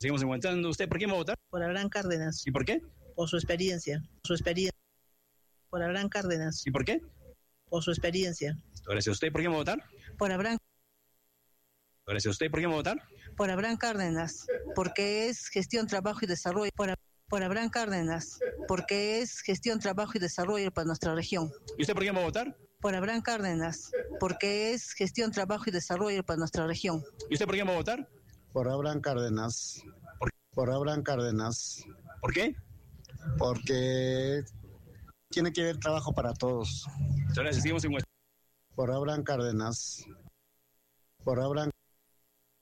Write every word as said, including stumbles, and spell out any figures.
Seguimos encontrando. ¿Usted por quién va a votar? Por Abraham Cárdenas. ¿Y por qué? Por su experiencia. Su experiencia. Por Abraham Cárdenas. ¿Y por qué? Por su experiencia. Gracias. ¿Usted por quién va a votar? Por Abraham. Gracias. ¿Usted por quién va a votar? Por Abraham Cárdenas. Porque es gestión, trabajo y desarrollo. Por, por Abraham Cárdenas. Porque es gestión, trabajo y desarrollo para nuestra región. ¿Y usted por quién va a votar? Por Abraham Cárdenas. Porque es gestión, trabajo y desarrollo para nuestra región. ¿Y usted por quién va a votar? Por Abraham Cárdenas. ¿Por, por Abraham Cárdenas. ¿Por qué? Porque tiene que haber trabajo para todos. Gracias. Seguimos en... Por Abraham Cárdenas. Por Abraham